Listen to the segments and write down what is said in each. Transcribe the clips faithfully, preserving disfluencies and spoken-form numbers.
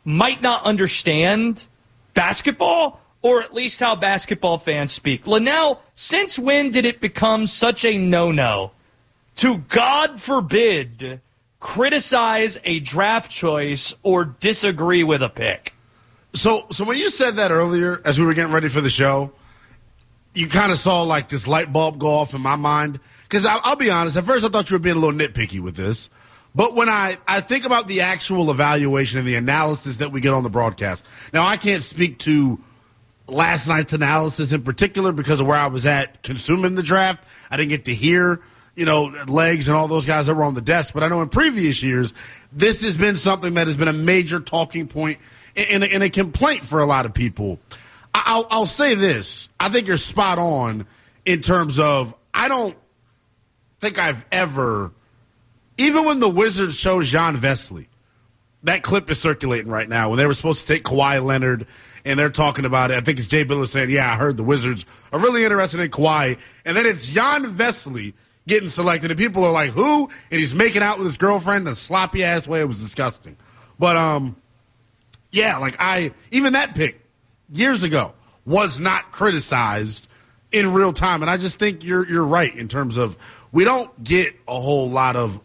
might not understand basketball, or at least how basketball fans speak. Linnell, since when did it become such a no-no to, God forbid, criticize a draft choice or disagree with a pick? So, so when you said that earlier, as we were getting ready for the show, you kind of saw like this light bulb go off in my mind. Because I'll be honest, at first I thought you were being a little nitpicky with this. But when I, I think about the actual evaluation and the analysis that we get on the broadcast, now I can't speak to last night's analysis in particular because of where I was at consuming the draft. I didn't get to hear, you know, Legs and all those guys that were on the desk. But I know in previous years, this has been something that has been a major talking point and a, and a complaint for a lot of people. I'll, I'll say this. I think you're spot on in terms of I don't think I've ever, even when the Wizards chose Jon Vesley, that clip is circulating right now when they were supposed to take Kawhi Leonard and they're talking about it. I think it's Jay Bilas saying, yeah, I heard the Wizards are really interested in Kawhi. And then it's Jon Vesley getting selected. And people are like, who? And he's making out with his girlfriend in a sloppy-ass way. It was disgusting. But, um, yeah, like I, even that pick years ago was not criticized in real time. And I just think you're you're right in terms of we don't get a whole lot of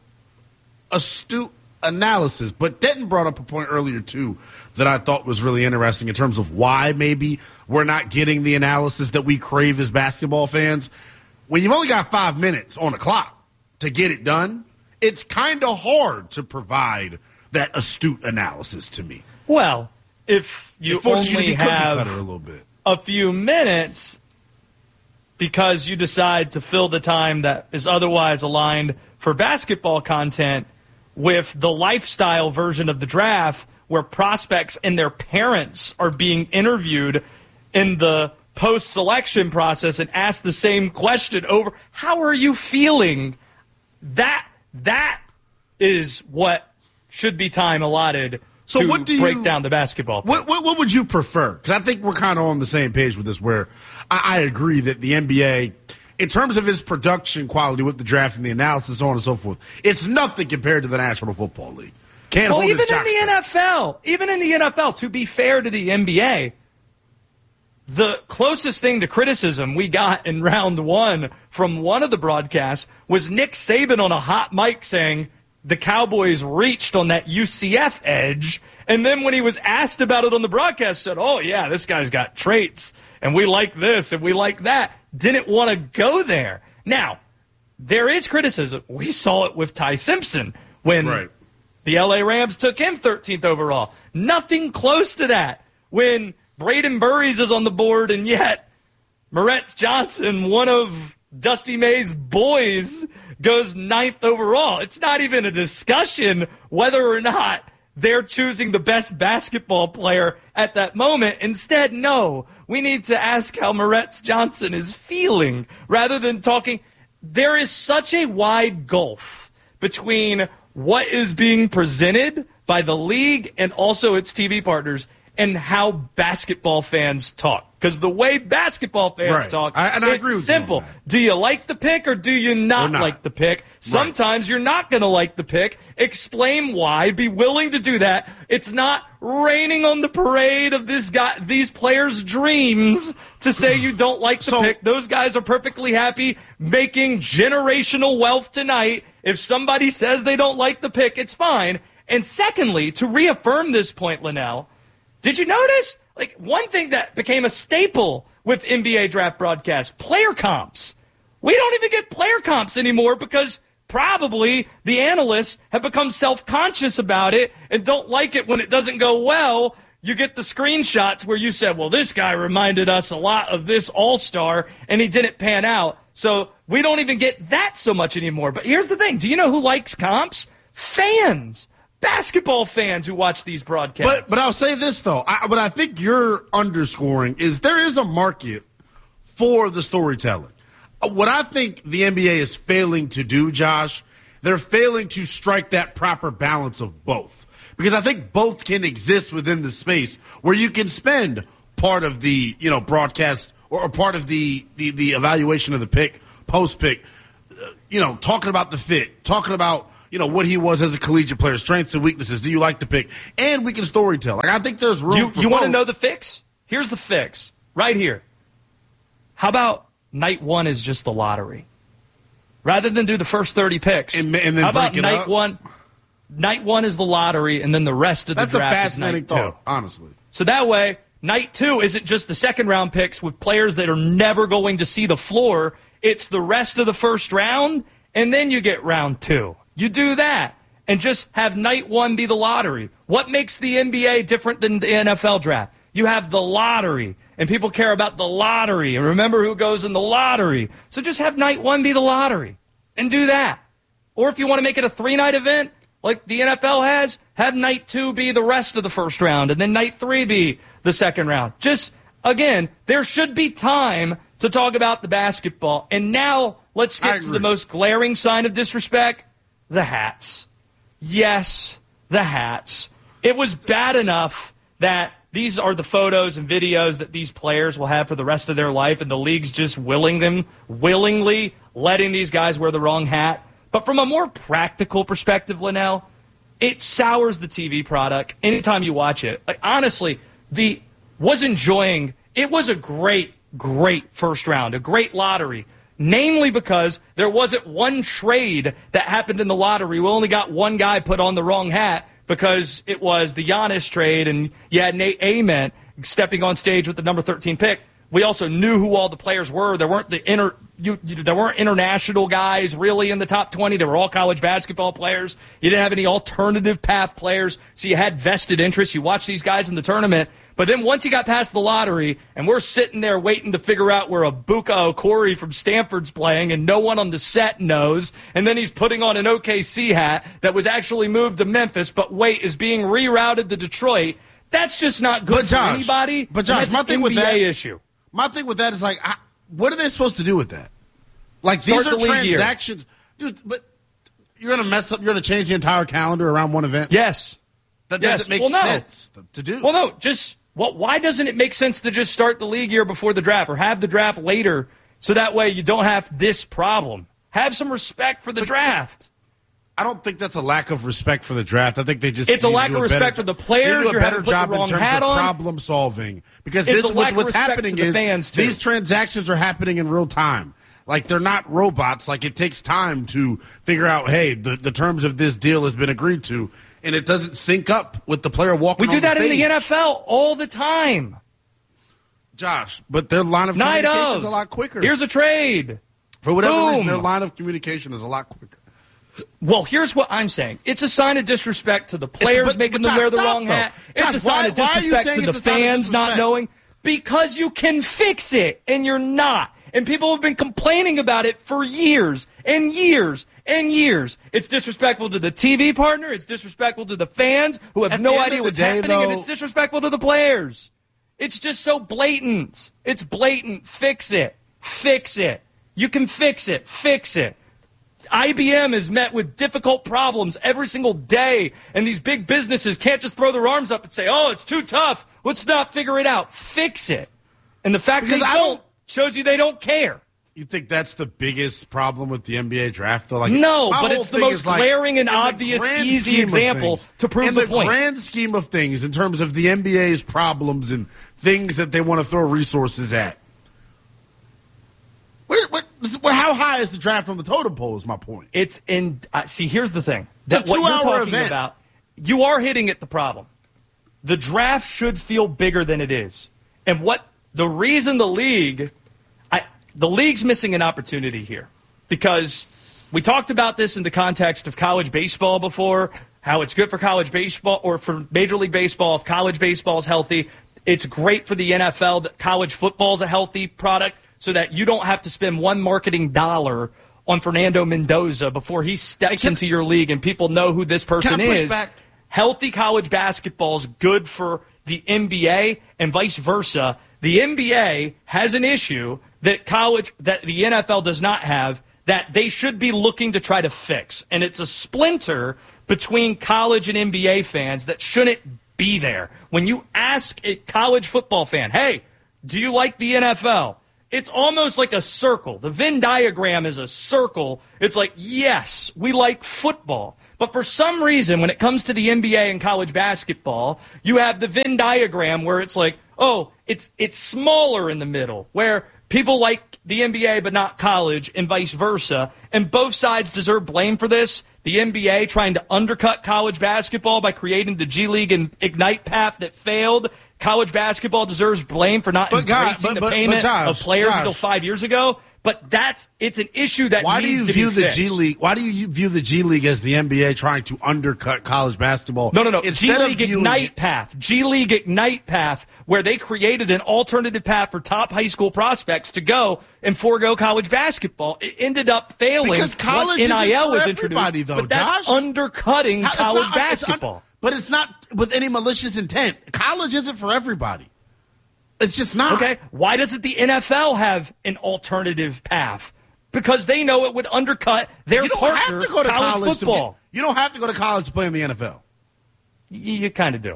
astute analysis. But Denton brought up a point earlier, too, that I thought was really interesting in terms of why maybe we're not getting the analysis that we crave as basketball fans. When you've only got five minutes on the clock to get it done, it's kind of hard to provide that astute analysis to me. Well, if you only you to be have a, little bit. a few minutes because you decide to fill the time that is otherwise aligned for basketball content with the lifestyle version of the draft where prospects and their parents are being interviewed in the post-selection process and asked the same question over, how are you feeling? That that is what should be time allotted so to what do break you, down the basketball. What, what, what would you prefer? Because I think we're kind of on the same page with this where I, I agree that the N B A, in terms of its production quality with the draft and the analysis, so on and so forth, it's nothing compared to the National Football League. Can't well, hold even in the straight. N F L, even in the N F L, to be fair to the N B A, the closest thing to criticism we got in round one from one of the broadcasts was Nick Saban on a hot mic saying the Cowboys reached on that U C F edge. And then when he was asked about it on the broadcast, said, oh, yeah, this guy's got traits, and we like this, and we like that. Didn't want to go there. Now, there is criticism. We saw it with Ty Simpson when right. the L A Rams took him thirteenth overall. Nothing close to that when Braden Burries is on the board, and yet Moretz Johnson, one of Dusty May's boys, goes ninth overall. It's not even a discussion whether or not they're choosing the best basketball player at that moment. Instead, no, we need to ask how Moretz Johnson is feeling rather than talking. There is such a wide gulf between what is being presented by the league and also its T V partners and how basketball fans talk. Because the way basketball fans right. talk, I, and I it's agree with simple. You on that. Do you like the pick or do you not, not. like the pick? Sometimes right. you're not going to like the pick. Explain why. Be willing to do that. It's not raining on the parade of this guy, these players' dreams to say you don't like the so, pick. Those guys are perfectly happy making generational wealth tonight. If somebody says they don't like the pick, it's fine. And secondly, to reaffirm this point, Linnell, did you notice? Like, one thing that became a staple with N B A draft broadcasts, player comps. We don't even get player comps anymore because probably the analysts have become self-conscious about it and don't like it when it doesn't go well. You get the screenshots where you said, well, this guy reminded us a lot of this all-star, and he didn't pan out. So we don't even get that so much anymore. But here's the thing. Do you know who likes comps? Fans. Basketball fans who watch these broadcasts. But but I'll say this, though. I, what I think you're underscoring is there is a market for the storytelling. What I think the N B A is failing to do, Josh, they're failing to strike that proper balance of both. Because I think both can exist within the space where you can spend part of the, you know, broadcast or, or part of the, the, the evaluation of the pick, post-pick, uh, you know, talking about the fit, talking about, you know, what he was as a collegiate player, strengths and weaknesses. Do you like the pick? And we can storytell. Like, I think there's room you, for You want to both. know the fix? Here's the fix right here. How about night one is just the lottery? Rather than do the first thirty picks, and, and then how about break it night up? one? Night one is the lottery, and then the rest of the That's a draft fascinating is night thought, two. honestly. So that way, night two isn't just the second round picks with players that are never going to see the floor. It's the rest of the first round, and then you get round two. You do that, and just have night one be the lottery. What makes the N B A different than the N F L draft? You have the lottery, and people care about the lottery, and remember who goes in the lottery. So just have night one be the lottery, and do that. Or if you want to make it a three-night event, like the N F L has, have night two be the rest of the first round, and then night three be the second round. Just, again, there should be time to talk about the basketball. And now let's get to the most glaring sign of disrespect, the hats. Yes, the hats. It was bad enough that these are the photos and videos that these players will have for the rest of their life, and the league's just willing them, willingly letting these guys wear the wrong hat. But from a more practical perspective, Linnell, it sours the T V product anytime you watch it. Like, honestly, the was enjoying. It was a great, great first round, a great lottery. Namely because there wasn't one trade that happened in the lottery. We only got one guy put on the wrong hat because it was the Giannis trade, and you had Nate Ament stepping on stage with the number thirteen pick. We also knew who all the players were. There weren't the inter, you, you, there weren't international guys really in the top twenty. They were all college basketball players. You didn't have any alternative path players, so you had vested interest. You watched these guys in the tournament. But then once you got past the lottery, and we're sitting there waiting to figure out where Abuka Okori from Stanford's playing, and no one on the set knows, and then he's putting on an O K C hat that was actually moved to Memphis, but wait, is being rerouted to Detroit. That's just not good But Josh, for anybody. But Josh, my thing with that issue. My thing with that is like, I, what are they supposed to do with that? Like, Start these are the league year. transactions, dude. But you're gonna mess up. You're gonna change the entire calendar around one event. Yes, that yes. doesn't make well, no. sense to do. Well, no, just well, why doesn't it make sense to just start the league year before the draft, or have the draft later, so that way you don't have this problem? Have some respect for the but, draft. I don't think that's a lack of respect for the draft. I think they just it's a need to lack do of a respect better, for the players. They do a You're better having to put job the wrong in terms hat of on. problem solving, because It's this a lack what's of respect happening to the is fans, too. these transactions are happening in real time. Like, they're not robots. Like, it takes time to figure out, hey, the, the terms of this deal has been agreed to, and it doesn't sync up with the player walking. We do on that the in the stage. N F L all the time. Josh, but their line of Night communication of. is a lot quicker. Here's a trade. For whatever Boom. reason, their line of communication is a lot quicker. Well, here's what I'm saying. It's a sign of disrespect to the players but- making but them Josh, wear the stop, wrong though. hat. Josh, it's a sign why- of why are you disrespect saying to the it's a sign of fans not disrespect? knowing, because you can fix it, and you're not. And people have been complaining about it for years and years and years. It's disrespectful to the T V partner. It's disrespectful to the fans who have At no the end idea of the what's day, happening, and though- it's disrespectful to the players. It's just so blatant. It's blatant. Fix it. Fix it. You can fix it. Fix it. I B M is met with difficult problems every single day, and these big businesses can't just throw their arms up and say, oh, it's too tough. Let's not figure it out. Fix it. And the fact Because they I don't, don't- shows you they don't care. You think that's the biggest problem with the N B A draft, though? Like, No, my but whole it's the thing most is, like, glaring and in the obvious, grand easy scheme of example things- to prove in the the point. grand scheme of things, in terms of the N B A's problems and things that they want to throw resources at. Where, where, where- how high is the draft on the totem pole? Is my point. It's in. Uh, see, here's the thing. It's a That what you're two-hour talking event. about, you are hitting at the problem. The draft should feel bigger than it is, and what the reason the league, I, the league's missing an opportunity here, because we talked about this in the context of college baseball before. How it's good for college baseball, or for Major League Baseball, if college baseball is healthy. It's great for the N F L that college football is a healthy product, so that you don't have to spend one marketing dollar on Fernando Mendoza before he steps can- into your league and people know who this person Can I push is. back? Healthy college basketball is good for the N B A and vice versa. The N B A has an issue that college that the N F L does not have, that they should be looking to try to fix. And it's a splinter between college and N B A fans that shouldn't be there. When you ask a college football fan, hey, do you like the N F L? It's almost like a circle. The Venn diagram is a circle. It's like, yes, we like football. But for some reason, when it comes to the N B A and college basketball, you have the Venn diagram where it's like, oh, it's it's smaller in the middle, where people like the N B A but not college and vice versa. And both sides deserve blame for this. The N B A trying to undercut college basketball by creating the G League and Ignite path that failed. College basketball deserves blame for not but embracing God, but, the but, payment but Josh, of players Josh. until five years ago. But that's it's an issue that why needs do you to view be the fixed. G League? Why do you view the G League as the N B A trying to undercut college basketball? No, no, no. Instead G League viewing, Ignite path. G League Ignite path, where they created an alternative path for top high school prospects to go and forego college basketball. It ended up failing because college once N I L isn't for was everybody, introduced. though, but that's Josh. undercutting How- it's college not- it's un- basketball. but it's not with any malicious intent. College isn't for everybody. It's just not. Okay, why doesn't the N F L have an alternative path? Because they know it would undercut their You don't partner, have to go to college, college. football. To get, you don't have to go to college to play in the N F L. You, you kind of do.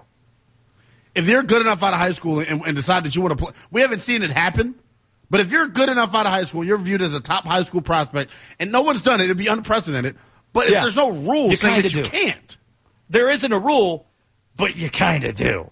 If you're good enough out of high school and, and decide that you want to play, we haven't seen it happen. But if you're good enough out of high school, you're viewed as a top high school prospect, and no one's done it. It'd be unprecedented. But if Yeah. there's no rule You saying that kinda you do. can't, There isn't a rule, but you kind of do.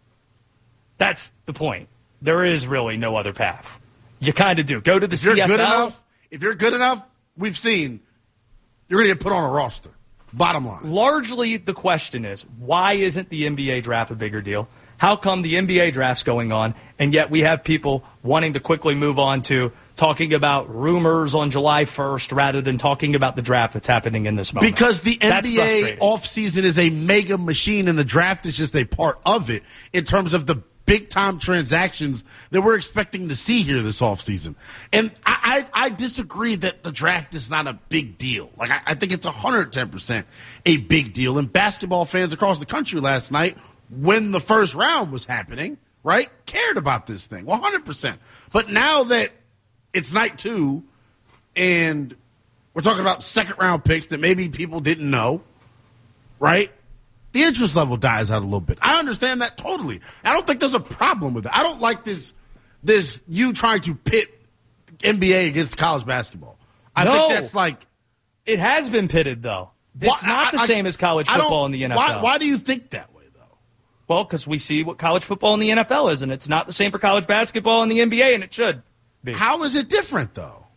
That's the point. There is really no other path. You kind of do. Go to the if you're C F L. good enough, if you're good enough, we've seen you're going to get put on a roster. Bottom line. Largely, the question is, why isn't the N B A draft a bigger deal? How come the N B A draft's going on, and yet we have people wanting to quickly move on to talking about rumors on July first rather than talking about the draft that's happening in this moment? Because the That's N B A frustrating. offseason is a mega machine, and the draft is just a part of it in terms of the big-time transactions that we're expecting to see here this offseason. And I, I, I disagree that the draft is not a big deal. Like, I, I think it's one hundred ten percent a big deal. And basketball fans across the country last night, when the first round was happening, right, cared about this thing, one hundred percent. But now that it's night two, and we're talking about second-round picks that maybe people didn't know, right? The interest level dies out a little bit. I understand that totally. I don't think there's a problem with it. I don't like this this you trying to pit N B A against college basketball. I No. think that's like It has been pitted, though. It's why- not the I- I- same as college I don't- football in the N F L. Why, why do you think that way, though? Well, because we see what college football in the N F L is, and it's not the same for college basketball in the N B A, and it should be. How is it different, though?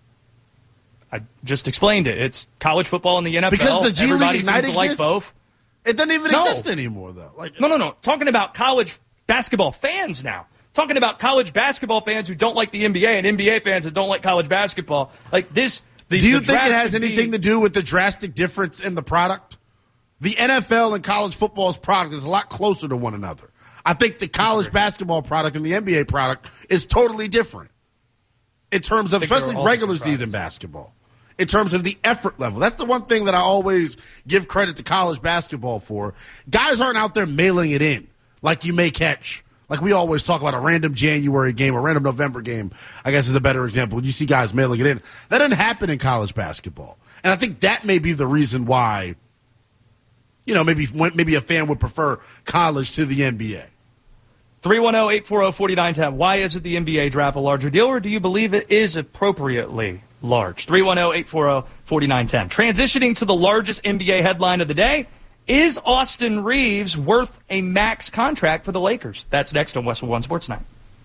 I just explained it. It's college football in the N F L. Because the G League Everybody Ignite seems to like exists? both. It doesn't even No. exist anymore, though. Like, No, no, no. Talking about college basketball fans now. Talking about college basketball fans who don't like the N B A and N B A fans that don't like college basketball. Like this. The, do you the think draft it has could anything be, to do with the drastic difference in the product? The N F L and college football's product is a lot closer to one another. I think the college basketball product and the N B A product is totally different in terms of, I think they're especially all regular different season basketball, in terms of the effort level. That's the one thing that I always give credit to college basketball for. Guys aren't out there mailing it in like you may catch. Like we always talk about a random January game, a random November game, I guess is a better example. When you see guys mailing it in, that doesn't happen in college basketball. And I think that may be the reason why, you know, maybe maybe a fan would prefer college to the N B A. three one zero, eight four zero, four nine one zero. Why isn't the N B A draft a larger deal, or do you believe it is appropriately large? three one zero, eight four zero, four nine one zero. Transitioning to the largest N B A headline of the day, is Austin Reeves worth a max contract for the Lakers? That's next on Westwood One Sports Night.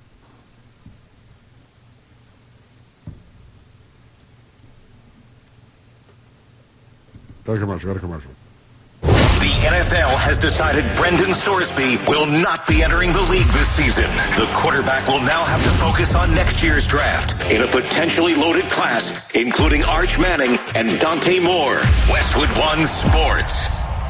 Got a commercial, got a commercial. The N F L has decided Brendan Sorsby will not be entering the league this season. The quarterback will now have to focus on next year's draft in a potentially loaded class, including Arch Manning and Dante Moore. Westwood One Sports.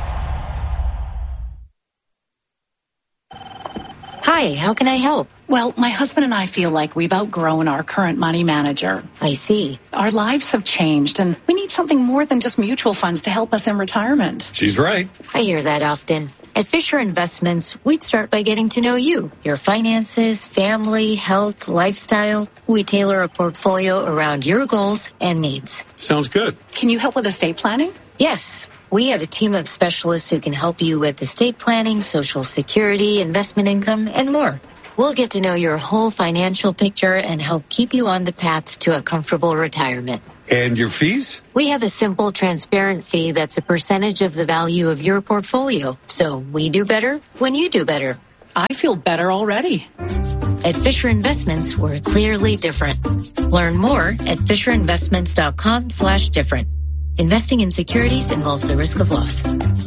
Hi, how can I help? Well, my husband and I feel like we've outgrown our current money manager. I see. Our lives have changed, and we need something more than just mutual funds to help us in retirement. She's right. I hear that often. At Fisher Investments, we'd start by getting to know you, your finances, family, health, lifestyle. We tailor a portfolio around your goals and needs. Sounds good. Can you help with estate planning? Yes, we have a team of specialists who can help you with estate planning, Social Security, investment income, and more. We'll get to know your whole financial picture and help keep you on the path to a comfortable retirement. And your fees? We have a simple, transparent fee that's a percentage of the value of your portfolio. So we do better when you do better. I feel better already. At Fisher Investments, we're clearly different. Learn more at FisherInvestments.com slash different. Investing in securities involves a risk of loss.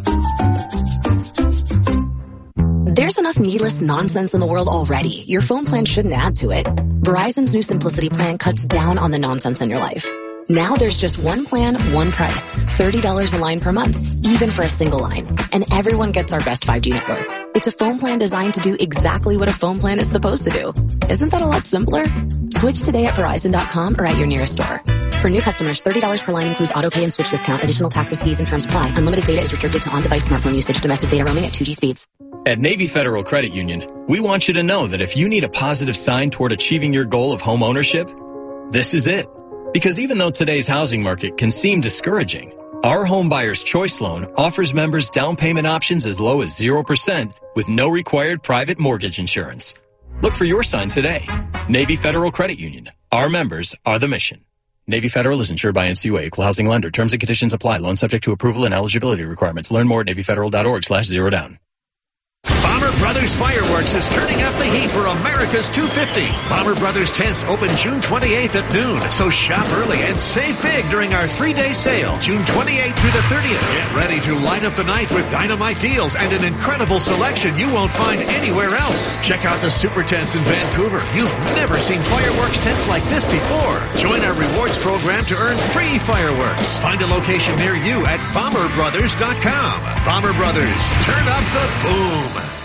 There's enough needless nonsense in the world already. Your phone plan shouldn't add to it. Verizon's new Simplicity plan cuts down on the nonsense in your life. Now there's just one plan, one price. thirty dollars a line per month, even for a single line. And everyone gets our best five G network. It's a phone plan designed to do exactly what a phone plan is supposed to do. Isn't that a lot simpler? Switch today at Verizon dot com or at your nearest store. For new customers, thirty dollars per line includes auto pay and switch discount. Additional taxes, fees, and terms apply. Unlimited data is restricted to on-device smartphone usage. Domestic data roaming at two G speeds. At Navy Federal Credit Union, we want you to know that if you need a positive sign toward achieving your goal of home ownership, this is it. Because even though today's housing market can seem discouraging, our Home Buyer's Choice Loan offers members down payment options as low as zero percent with no required private mortgage insurance. Look for your sign today. Navy Federal Credit Union. Our members are the mission. Navy Federal is insured by N C U A, equal housing lender. Terms and conditions apply. Loan subject to approval and eligibility requirements. Learn more at NavyFederal.org slash zero down. Bomber Brothers Fireworks is turning up the heat for America's two fifty. Bomber Brothers tents open June twenty-eighth at noon, so shop early and save big during our three-day sale, June twenty-eighth through the thirtieth. Get ready to light up the night with dynamite deals and an incredible selection you won't find anywhere else. Check out the super tents in Vancouver. You've never seen fireworks tents like this before. Join our rewards program to earn free fireworks. Find a location near you at Bomber Brothers dot com. Bomber Brothers, turn up the boom.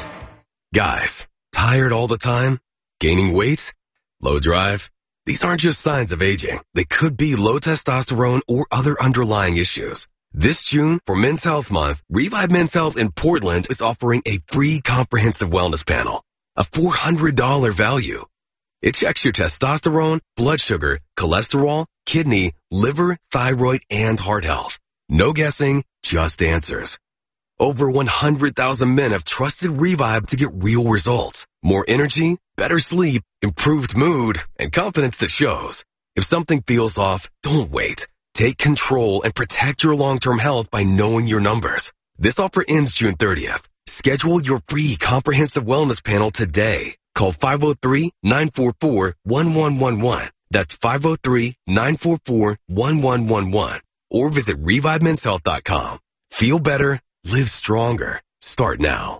Guys, tired all the time? Gaining weight? Low drive? These aren't just signs of aging. They could be low testosterone or other underlying issues. This June, for Men's Health Month, Revive Men's Health in Portland is offering a free comprehensive wellness panel, a four hundred dollars value. It checks your testosterone, blood sugar, cholesterol, kidney, liver, thyroid, and heart health. No guessing, just answers. Over one hundred thousand men have trusted Revive to get real results. More energy, better sleep, improved mood, and confidence that shows. If something feels off, don't wait. Take control and protect your long-term health by knowing your numbers. This offer ends June thirtieth. Schedule your free comprehensive wellness panel today. Call five oh three, nine four four, one one one one. That's five oh three, nine four four, one one one one. Or visit Revive Men's Health dot com. Feel better. Live stronger. Start now.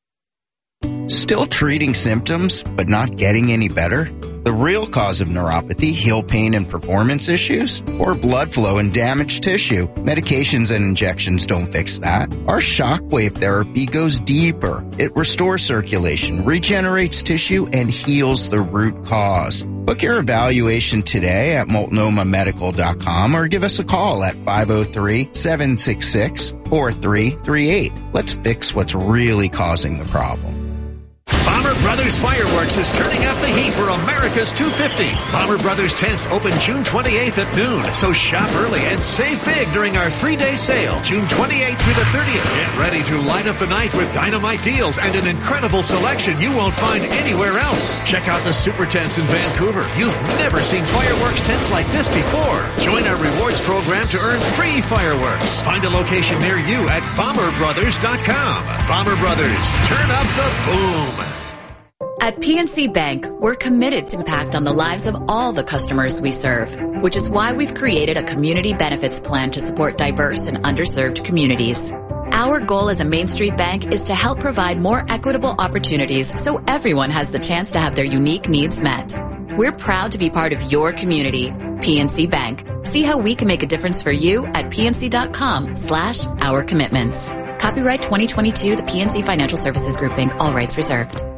Still treating symptoms, but not getting any better? The real cause of neuropathy, heel pain and performance issues, or blood flow and damaged tissue. Medications and injections don't fix that. Our shockwave therapy goes deeper. It restores circulation, regenerates tissue, and heals the root cause. Book your evaluation today at multnomah medical dot com or give us a call at five oh three, seven six six, four three three eight. Let's fix what's really causing the problem. Bomber Brothers Fireworks is turning up the heat for America's two fifty. Bomber Brothers tents open June twenty-eighth at noon, so shop early and save big during our three-day sale, June twenty-eighth through the thirtieth. Get ready to light up the night with dynamite deals and an incredible selection you won't find anywhere else. Check out the super tents in Vancouver. You've never seen fireworks tents like this before. Join our rewards program to earn free fireworks. Find a location near you at Bomber Brothers dot com. Bomber Brothers, turn up the boom. At P N C Bank, we're committed to impact on the lives of all the customers we serve, which is why we've created a community benefits plan to support diverse and underserved communities. Our goal as a Main Street bank is to help provide more equitable opportunities so everyone has the chance to have their unique needs met. We're proud to be part of your community. P N C Bank. See how we can make a difference for you at pnc.com slash our commitments. Copyright twenty twenty-two, the P N C Financial Services Group, Incorporated. All rights reserved.